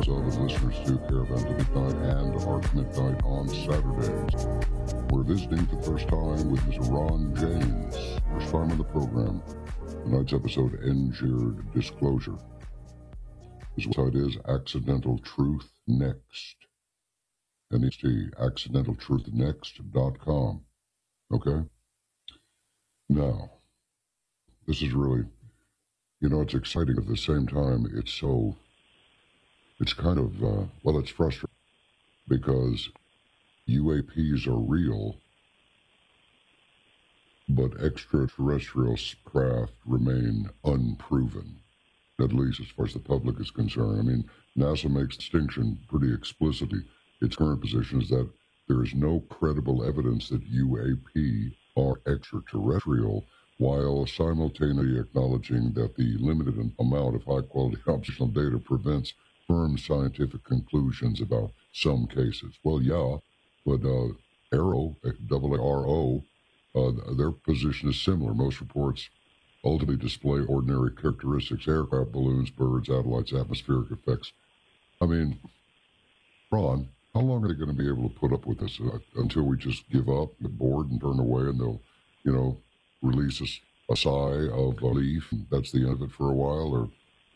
of listeners to Caravan to Midnight and Arc Midnight on Saturdays. We're visiting for the first time with Mr. Ron James. First time on the program. Tonight's episode, Engineered Disclosure. His website is Accidental Truth Next. And it's the accidentaltruthnext.com. Okay? Now, this is really, it's exciting. At the same time, it's kind of, it's frustrating because UAPs are real, but extraterrestrial craft remain unproven, at least as far as the public is concerned. I mean, NASA makes distinction pretty explicitly. Its current position is that there is no credible evidence that UAP are extraterrestrial, while simultaneously acknowledging that the limited amount of high-quality observational data prevents firm scientific conclusions about some cases. Well, yeah, but AARO, AARO, their position is similar. Most reports ultimately display ordinary characteristics: aircraft, balloons, birds, satellites, atmospheric effects. I mean, Ron, how long are they going to be able to put up with this until we just give up, get bored, and turn away, and they'll, release a sigh of relief? That's the end of it for a while, or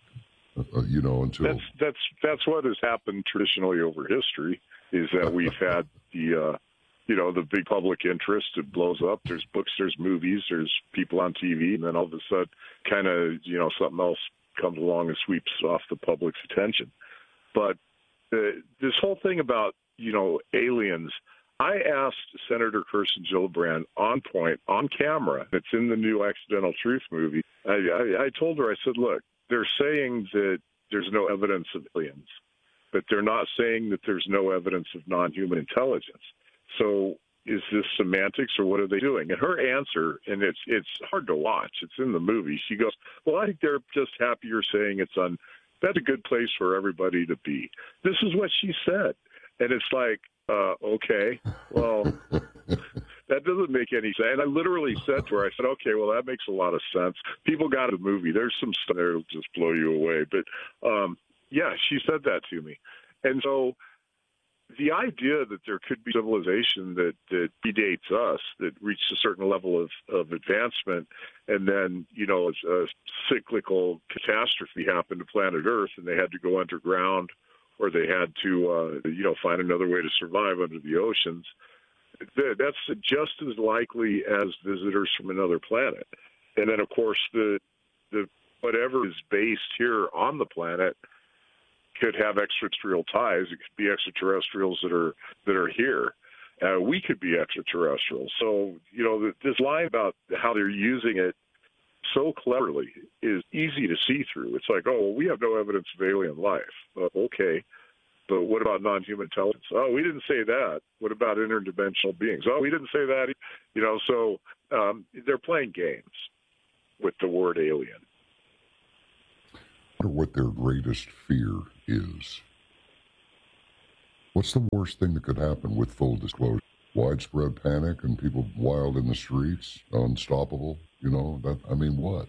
until that's what has happened traditionally over history. Is that we've had the big public interest. It blows up. There's books, there's movies, there's people on TV, and then all of a sudden, kind of something else comes along and sweeps off the public's attention. But this whole thing about aliens. I asked Senator Kirsten Gillibrand on point, on camera, it's in the new Accidental Truth movie. I told her, I said, look, they're saying that there's no evidence of aliens, but they're not saying that there's no evidence of non-human intelligence. So is this semantics, or what are they doing? And her answer, and it's hard to watch, it's in the movie, she goes, well, I think they're just happy you're saying that's a good place for everybody to be. This is what she said. And it's like, okay, well, that doesn't make any sense. And I literally said to her, I said, okay, well, that makes a lot of sense. People got the movie. There's some stuff there that'll just blow you away. But, yeah, she said that to me. And so the idea that there could be civilization that predates us, that reached a certain level of advancement, and then, a cyclical catastrophe happened to planet Earth, and they had to go underground, or they had to, find another way to survive under the oceans, that's just as likely as visitors from another planet. And then, of course, the whatever is based here on the planet could have extraterrestrial ties. It could be extraterrestrials that are here. We could be extraterrestrials. So, this line about how they're using it so cleverly is easy to see through. It's like, oh, well, we have no evidence of alien life. Okay, but what about non-human intelligence? Oh, we didn't say that. What about interdimensional beings? Oh, we didn't say that. So they're playing games with the word alien. I wonder what their greatest fear is. What's the worst thing that could happen with full disclosure? Widespread panic and people wild in the streets, unstoppable? What?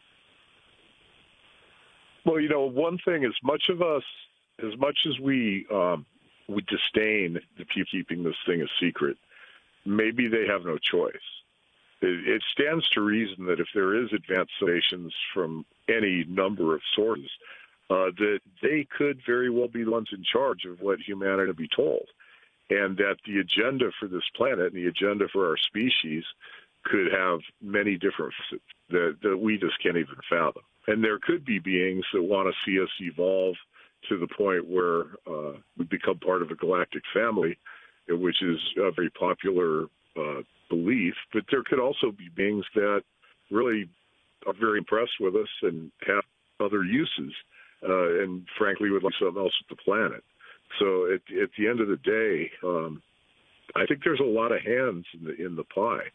Well, one thing, as much as we disdain the people keeping this thing a secret, maybe they have no choice. It stands to reason that if there is advanced civilizations from any number of sources, that they could very well be the ones in charge of what humanity will be told, and that the agenda for this planet and the agenda for our species could have many different that we just can't even fathom. And there could be beings that want to see us evolve to the point where we become part of a galactic family, which is a very popular belief. But there could also be beings that really are very impressed with us and have other uses, and frankly would like something else with the planet. So at the end of the day, I think there's a lot of hands in the pie.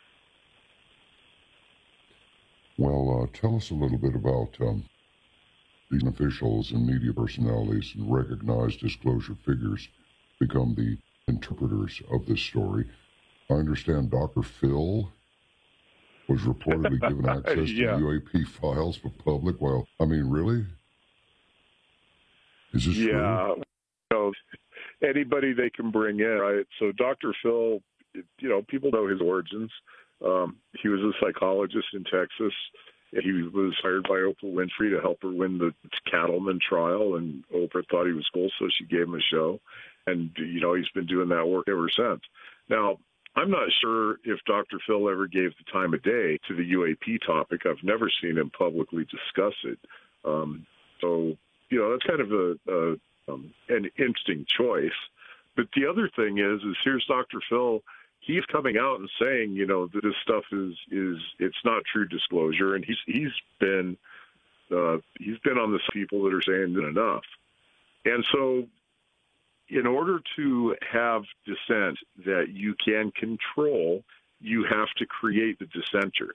Well, tell us a little bit about these officials and media personalities and recognized disclosure figures become the interpreters of this story. I understand Dr. Phil was reportedly given access to UAP files for public. Well, really? Is this true? Yeah, anybody they can bring in, right? So Dr. Phil, people know his origins. He was a psychologist in Texas. He was hired by Oprah Winfrey to help her win the Cattleman trial, and Oprah thought he was cool, so she gave him a show. And, he's been doing that work ever since. Now, I'm not sure if Dr. Phil ever gave the time of day to the UAP topic. I've never seen him publicly discuss it. So, that's kind of an interesting choice. But the other thing is here's Dr. Phil. He's coming out and saying, that this stuff is it's not true disclosure, and he's been on this people that are saying enough. And so, in order to have dissent that you can control, you have to create the dissenter.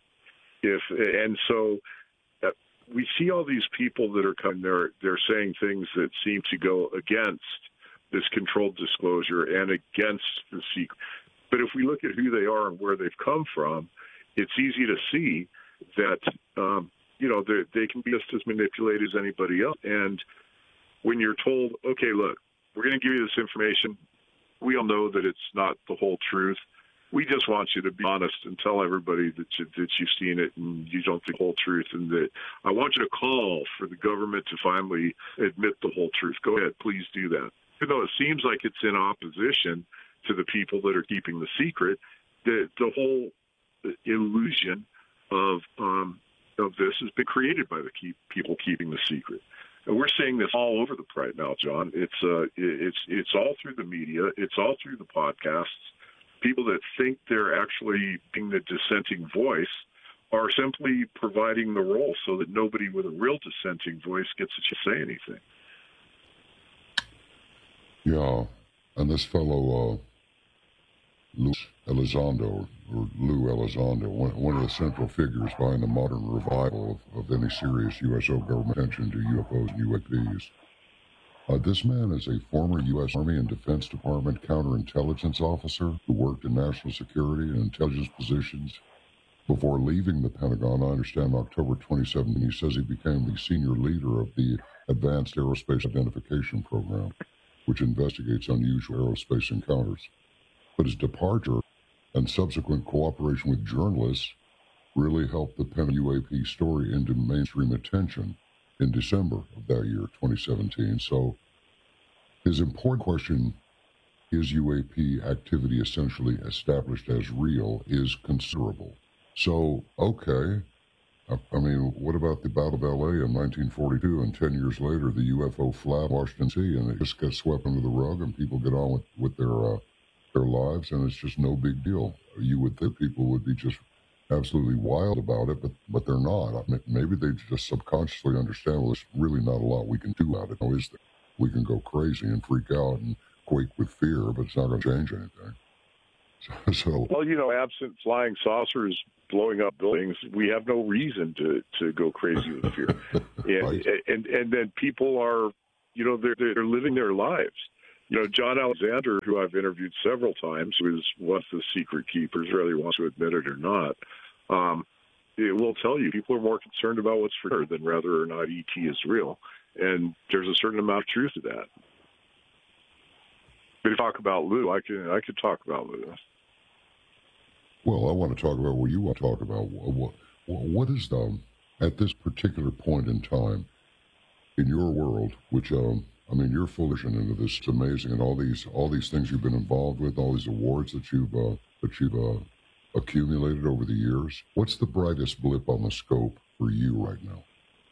We see all these people that are coming. They're saying things that seem to go against this controlled disclosure and against the secret. But if we look at who they are and where they've come from, it's easy to see that they can be just as manipulated as anybody else. And when you're told, okay, look, we're going to give you this information, we all know that it's not the whole truth. We just want you to be honest and tell everybody that you've seen it and you don't think the whole truth, and that I want you to call for the government to finally admit the whole truth. Go ahead, please do that. Even though it seems like it's in opposition to the people that are keeping the secret, the whole illusion of this has been created by the people keeping the secret. And we're seeing this all over the place right now, John. It's all through the media. It's all through the podcasts. People that think they're actually being the dissenting voice are simply providing the role so that nobody with a real dissenting voice gets to say anything. Yeah, and this fellow, Lou Elizondo, one of the central figures behind the modern revival of any serious USO government attention to UFOs and UAPs. This man is a former U.S. Army and Defense Department counterintelligence officer who worked in national security and intelligence positions before leaving the Pentagon. I understand in October 2017, he says he became the senior leader of the Advanced Aerospace Identification Program, which investigates unusual aerospace encounters. But his departure and subsequent cooperation with journalists really helped the Pentagon UAP story into mainstream attention in December of that year, 2017. So his important question, is UAP activity essentially established as real, is considerable. So, okay, I mean, what about the Battle of L.A. in 1942, and 10 years later, the UFO flag Washington D.C., and it just gets swept under the rug, and people get on with their lives, and it's just no big deal. You would think people would be just absolutely wild about it, but they're not. I mean, maybe they just subconsciously understand, well, there's really not a lot we can do about it. No, is there? We can go crazy and freak out and quake with fear, but it's not going to change anything. So, well, absent flying saucers blowing up buildings, we have no reason to go crazy with fear. Right. And then people are, they're living their lives. John Alexander, who I've interviewed several times, who is one of the secret keepers, whether he wants to admit it or not, it will tell you people are more concerned about what's for sure than whether or not ET is real. And there's a certain amount of truth to that. But if you talk about Lou, I could talk about Lou. Well, I want to talk about what you want to talk about. What is at this particular point in time in your world, which you're fully into this. It's amazing, and all these things you've been involved with, all these awards that you've accumulated over the years. What's the brightest blip on the scope for you right now?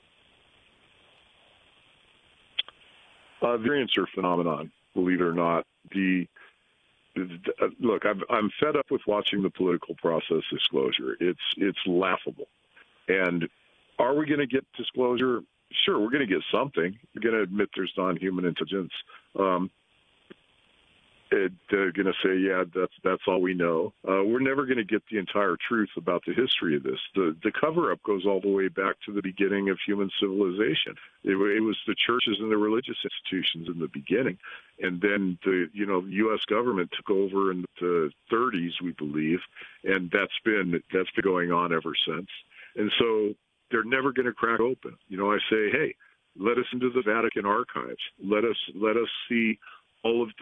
The experiencer phenomenon, believe it or not. Look, I'm fed up with watching the political process disclosure. It's laughable. And are we going to get disclosure? Sure, we're going to get something. We're going to admit there's non-human intelligence. They're going to say, yeah, that's all we know. We're never going to get the entire truth about the history of this. The cover-up goes all the way back to the beginning of human civilization. It was the churches and the religious institutions in the beginning, and then the U.S. government took over in the 30s, we believe, and that's been going on ever since. And so they're never going to crack open. I say, hey, Let us into the Vatican archives. Let us see all of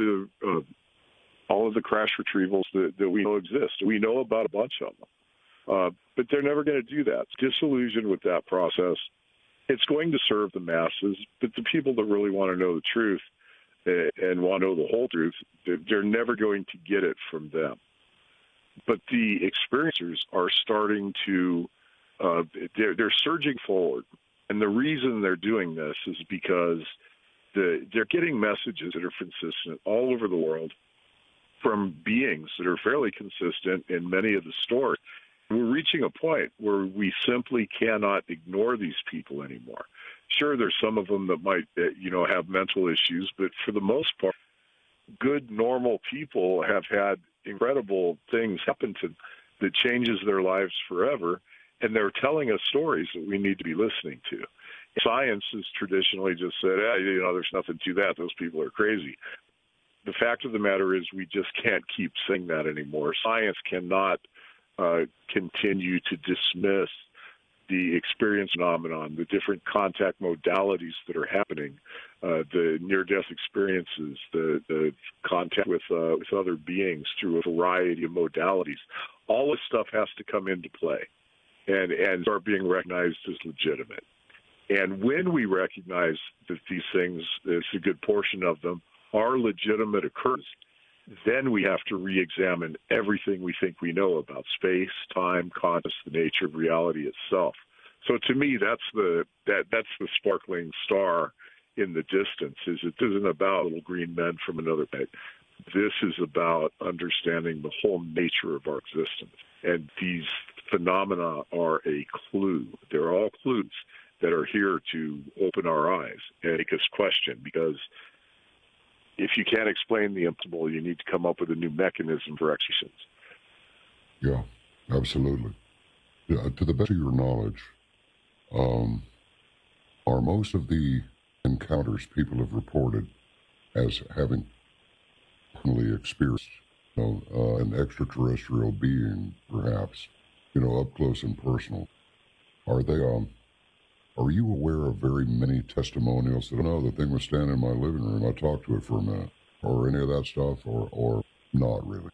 the crash retrievals that we know exist. We know about a bunch of them, but they're never going to do that. Disillusioned with that process. It's going to serve the masses, but the people that really want to know the truth and want to know the whole truth, they're never going to get it from them. But the experiencers are starting to, they're surging forward. And the reason they're doing this is because they're getting messages that are consistent all over the world from beings that are fairly consistent in many of the stories. We're reaching a point where we simply cannot ignore these people anymore. Sure, there's some of them that might, have mental issues, but for the most part, good, normal people have had incredible things happen to them that changes their lives forever, and they're telling us stories that we need to be listening to. Science has traditionally just said, there's nothing to that. Those people are crazy. The fact of the matter is we just can't keep saying that anymore. Science cannot continue to dismiss the experience phenomenon, the different contact modalities that are happening, the near-death experiences, the contact with other beings through a variety of modalities. All this stuff has to come into play and start being recognized as legitimate. And when we recognize that these things, there's a good portion of them, are legitimate occurrences, then we have to re-examine everything we think we know about space, time, consciousness, the nature of reality itself. So to me, that's the sparkling star in the distance. It isn't about little green men from another planet. This is about understanding the whole nature of our existence. And these phenomena are a clue. They're all clues that are here to open our eyes and make us question, because if you can't explain the impossible, you need to come up with a new mechanism for executions. Yeah, absolutely. To the best of your knowledge, are most of the encounters people have reported as having personally experienced, an extraterrestrial being, perhaps, up close and personal? Are you aware of very many testimonials that, the thing was standing in my living room, I talked to it for a minute, or any of that stuff, or not really?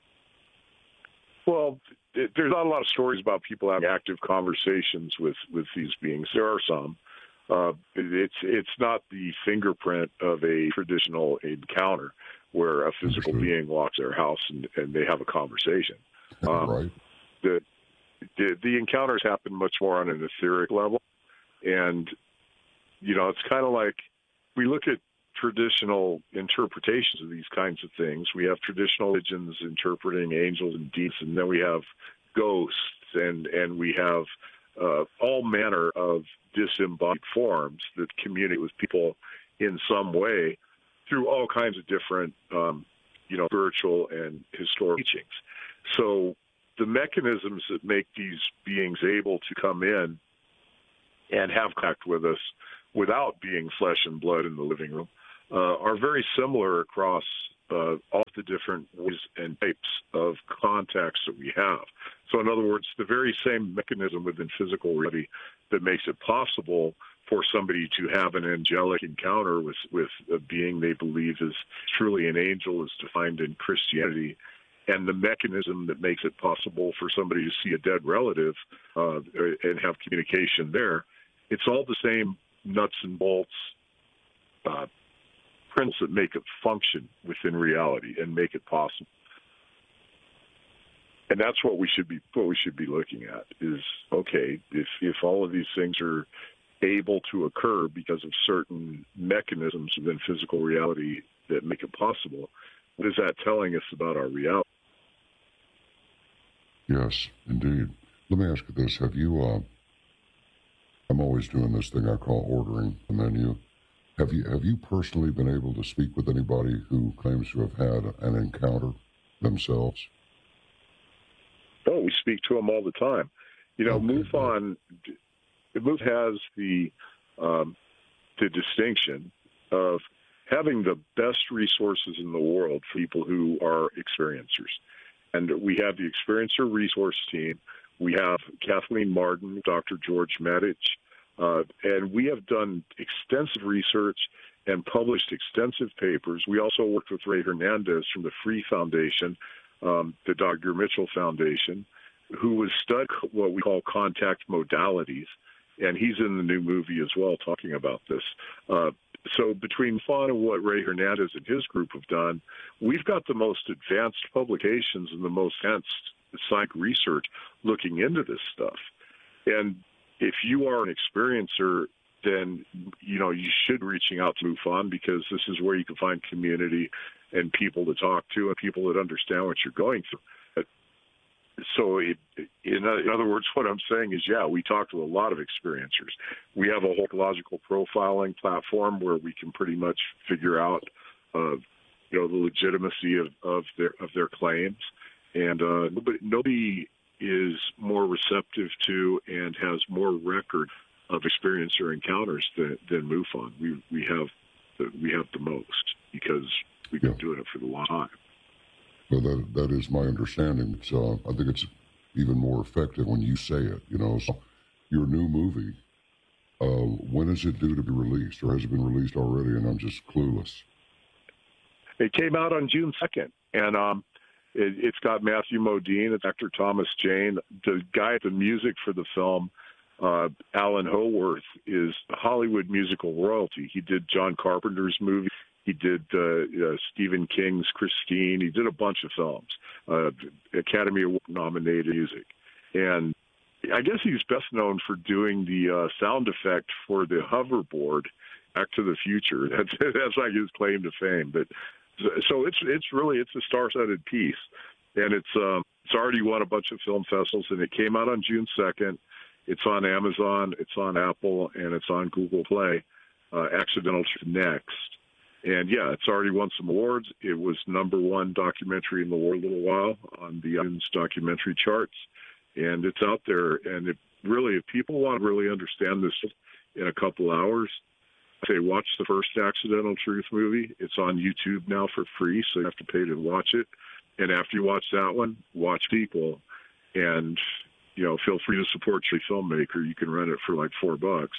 Well, there's not a lot of stories about people having active conversations with these beings. There are some. It's not the fingerprint of a traditional encounter where a physical being walks their house and they have a conversation. Right. The encounters happen much more on an etheric level. And, it's kind of like we look at traditional interpretations of these kinds of things. We have traditional religions interpreting angels and demons, and then we have ghosts, and we have all manner of disembodied forms that communicate with people in some way through all kinds of different, spiritual and historical teachings. So the mechanisms that make these beings able to come in and have contact with us without being flesh and blood in the living room are very similar across all the different ways and types of contacts that we have. So in other words, the very same mechanism within physical reality that makes it possible for somebody to have an angelic encounter with a being they believe is truly an angel is defined in Christianity, and the mechanism that makes it possible for somebody to see a dead relative and have communication there, it's all the same nuts and bolts principles that make it function within reality and make it possible. And that's what we should be looking at is, okay, if all of these things are able to occur because of certain mechanisms within physical reality that make it possible, what is that telling us about our reality? Yes, indeed. Let me ask you this. Have you, I'm always doing this thing I call ordering the menu. Have you personally been able to speak with anybody who claims to have had an encounter themselves? Oh, we speak to them all the time. MUFON has the distinction of having the best resources in the world for people who are experiencers. And we have the Experiencer Resource Team. We have Kathleen Martin, Dr. George Medich, And we have done extensive research and published extensive papers. We also worked with Ray Hernandez from the Free Foundation, the Dr. Mitchell Foundation, who was studying what we call contact modalities. And he's in the new movie as well talking about this. So between Fawn and what Ray Hernandez and his group have done, we've got the most advanced publications and the most advanced psych research looking into this stuff. And if you are an experiencer, then, you should be reaching out to MUFON, because this is where you can find community and people to talk to and people that understand what you're going through. So in other words, what I'm saying is, we talk to a lot of experiencers. We have a whole psychological profiling platform where we can pretty much figure out, the legitimacy of their claims. And nobody is more receptive to and has more record of experiencer encounters than MUFON. We have the most, because we've been doing it for a long time. So that is my understanding. So I think it's even more effective when you say it. So your new movie, when is it due to be released, or has it been released already? And I'm just clueless. It came out on June 2nd, and it's got Matthew Modine, it's actor Thomas Jane. The guy at the music for the film, Alan Howarth, is Hollywood musical royalty. He did John Carpenter's movie. He did Stephen King's Christine. He did a bunch of films, Academy Award nominated music. And I guess he's best known for doing the sound effect for the hoverboard, Back to the Future. That's like his claim to fame. But so it's a star-studded piece, and it's already won a bunch of film festivals, and it came out on June 2nd. It's on Amazon, it's on Apple, and it's on Google Play. Accidental Truth Next. And it's already won some awards. It was #1 documentary in the world a little while on the iTunes documentary charts. And it's out there. And if people want to really understand this in a couple hours, I say watch the first Accidental Truth movie. It's on YouTube now for free, so you have to pay to watch it. And after you watch that one, watch People. And, feel free to support your filmmaker. You can rent it for like $4.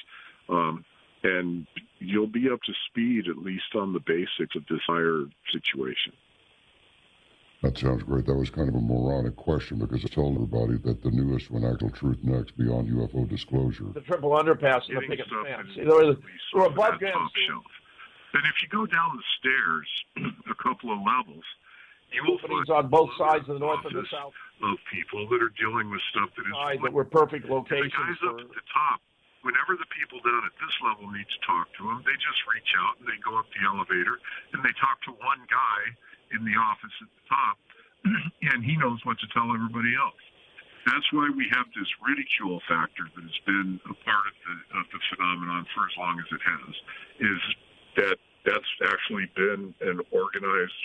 And you'll be up to speed, at least on the basics of this higher situation. That sounds great. That was kind of a moronic question, because I told everybody that the newest one, Actual Truth Next, Beyond UFO Disclosure. The triple underpass and the picket fence. Or above ground. And if you go down the stairs a couple of levels, you will find on both sides of the north and the south of people that are dealing with stuff that is that were perfect locations. The guys up at the top, whenever the people down at this level need to talk to them, they just reach out and they go up the elevator and they talk to one guy in the office at the top, and he knows what to tell everybody else. That's why we have this ridicule factor that has been a part of the phenomenon for as long as it has, is that's actually been an organized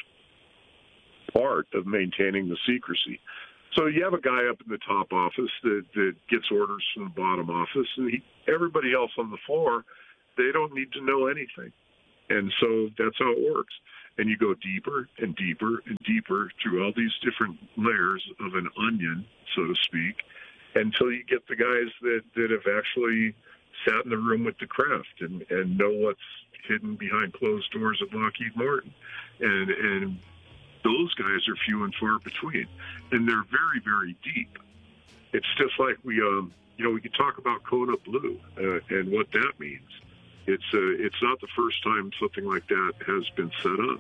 part of maintaining the secrecy. So you have a guy up in the top office that gets orders from the bottom office, and everybody else on the floor, they don't need to know anything. And so that's how it works. And you go deeper and deeper and deeper through all these different layers of an onion, so to speak, until you get the guys that have actually sat in the room with the craft and know what's hidden behind closed doors at Lockheed Martin. And those guys are few and far between, and they're very, very deep. It's just like we could talk about Kona Blue and what that means. It's not the first time something like that has been set up.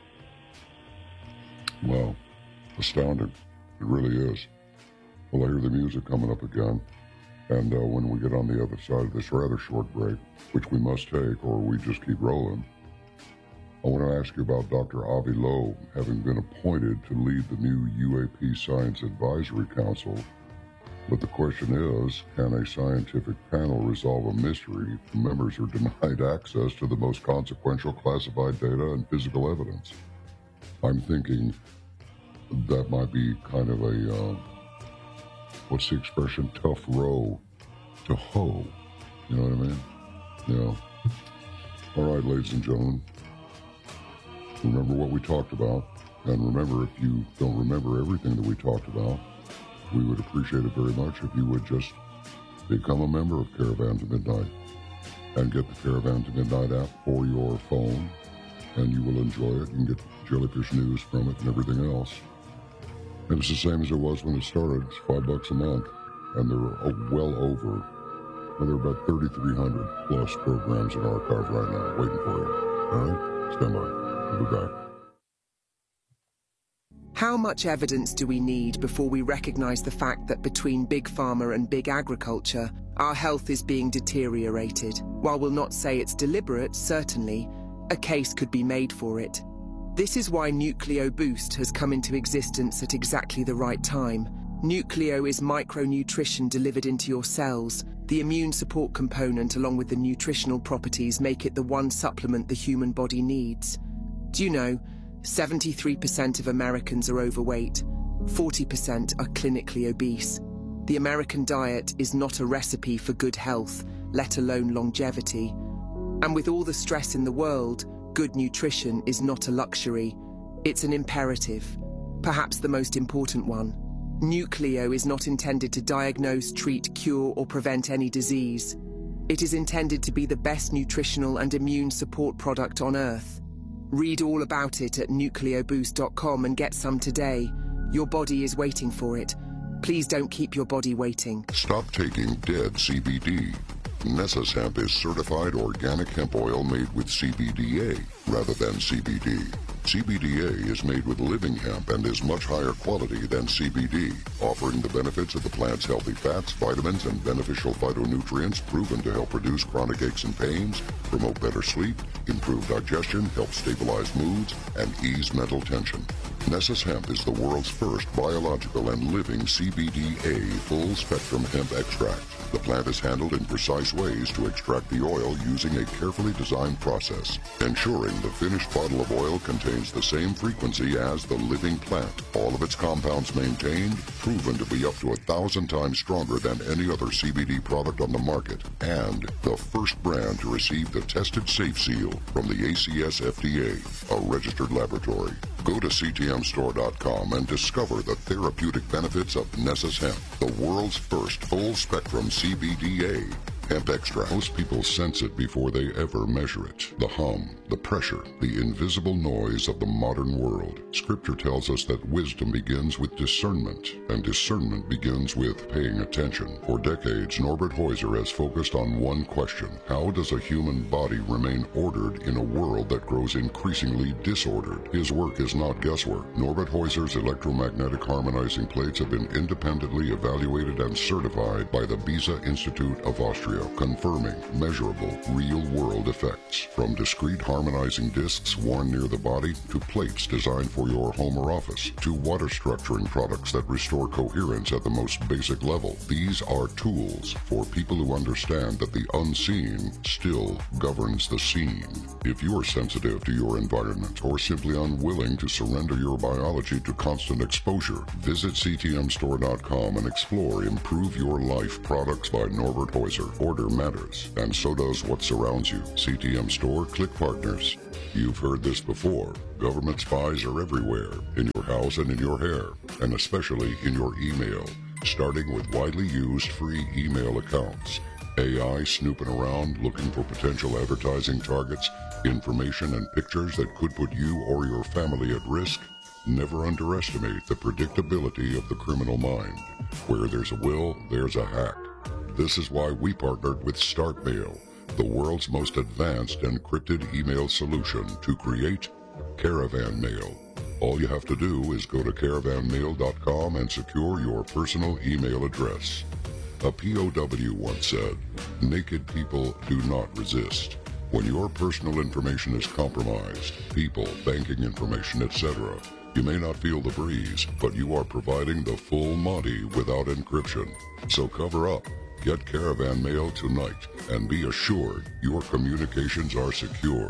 Wow, astounding! It really is. Well, I hear the music coming up again, and when we get on the other side of this rather short break, which we must take, or we just keep rolling, I want to ask you about Dr. Avi Loeb having been appointed to lead the new UAP Science Advisory Council. But the question is, can a scientific panel resolve a mystery if members are denied access to the most consequential classified data and physical evidence? I'm thinking that might be kind of a, what's the expression, tough row to hoe. You know what I mean? Yeah. All right, ladies and gentlemen. Remember what we talked about, and remember, if you don't remember everything that we talked about, we would appreciate it very much if you would just Become a member of Caravan to Midnight and get the Caravan to Midnight app for your phone, and you will enjoy it. You can get jellyfish news from it and everything else. And it's the same as it was when it started. It's $5 a month, and there are well over, there are about 3,300 plus programs in archive right now waiting for you. All right? Stand by. We'll be back. How much evidence do we need before we recognize the fact that between big pharma and big agriculture, our health is being deteriorated? While we'll not say it's deliberate, certainly, a case could be made for it. This is why Nucleo Boost has come into existence at exactly the right time. Nucleo is micronutrition delivered into your cells. The immune support component, along with the nutritional properties, make it the one supplement the human body needs. Do you know, 73% of Americans are overweight, 40% are clinically obese. The American diet is not a recipe for good health, let alone longevity. And with all the stress in the world, good nutrition is not a luxury. It's an imperative, perhaps the most important one. Nucleo is not intended to diagnose, treat, cure, or prevent any disease. It is intended to be the best nutritional and immune support product on Earth. Read all about it at nucleoboost.com and get some today. Your body is waiting for it. Please don't keep your body waiting. Stop taking dead CBD. Nessus Hemp is certified organic hemp oil made with CBDA rather than CBD. CBDA is made with living hemp and is much higher quality than CBD, offering the benefits of the plant's healthy fats, vitamins, and beneficial phytonutrients proven to help reduce chronic aches and pains, promote better sleep, improve digestion, help stabilize moods, and ease mental tension. Nessus Hemp is the world's first biological and living CBDA full-spectrum hemp extract. The plant is handled in precise ways to extract the oil using a carefully designed process, ensuring the finished bottle of oil contains the same frequency as the living plant. All of its compounds maintained, proven to be up to 1,000 times stronger than any other CBD product on the market, and the first brand to receive the tested safe seal from the ACS FDA, a registered laboratory. Go to ctmstore.com and discover the therapeutic benefits of Nessus Hemp, the world's first full-spectrum CBDA hemp extract. Most people sense it before they ever measure it. The hum, the pressure, the invisible noise of the modern world. Scripture tells us that wisdom begins with discernment, and discernment begins with paying attention. For decades, Norbert Heuser has focused on one question: how does a human body remain ordered in a world that grows increasingly disordered? His work is not guesswork. Norbert Heuser's electromagnetic harmonizing plates have been independently evaluated and certified by the Beza Institute of Austria, confirming measurable, real-world effects. From discrete harmonizing discs worn near the body, to plates designed for your home or office, to water structuring products that restore coherence at the most basic level. These are tools for people who understand that the unseen still governs the seen. If you are sensitive to your environment or simply unwilling to surrender your biology to constant exposure, visit ctmstore.com and explore Improve Your Life products by Norbert Heuser. Order matters, and so does what surrounds you. CTM Store, click partners. You've heard this before. Government spies are everywhere, in your house and in your hair, and especially in your email, starting with widely used free email accounts. AI snooping around looking for potential advertising targets, information and pictures that could put you or your family at risk. Never underestimate the predictability of the criminal mind. Where there's a will, there's a hack. This is why we partnered with StartMail, the world's most advanced encrypted email solution, to create Caravan Mail. All you have to do is go to caravanmail.com and secure your personal email address. A POW once said, "Naked people do not resist." When your personal information is compromised, people, banking information, etc., you may not feel the breeze, but you are providing the full Monty without encryption. So cover up. Get Caravan Mail tonight and be assured your communications are secure.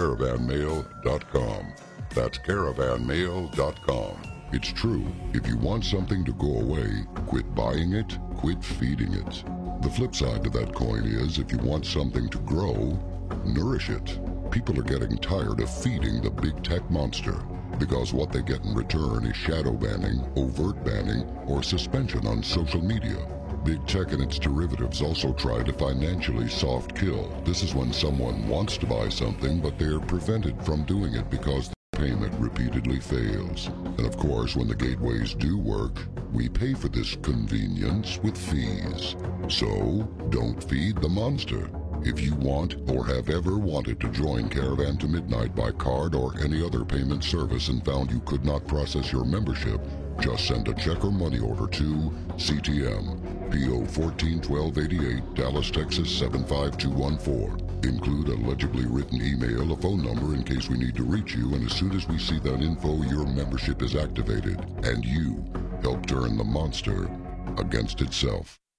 Caravanmail.com. That's caravanmail.com. It's true. If you want something to go away, quit buying it, quit feeding it. The flip side to that coin is, if you want something to grow, nourish it. People are getting tired of feeding the big tech monster, because what they get in return is shadow banning, overt banning, or suspension on social media. Big tech and its derivatives also try to financially soft kill. This is when someone wants to buy something, but they're prevented from doing it because the payment repeatedly fails. And of course, when the gateways do work, we pay for this convenience with fees. So, don't feed the monster. If you want or have ever wanted to join Caravan to Midnight by card or any other payment service and found you could not process your membership, just send a check or money order to CTM, P.O. 141288, Dallas, Texas 75214. Include a legibly written email, a phone number in case we need to reach you, and as soon as we see that info, your membership is activated, and you help turn the monster against itself.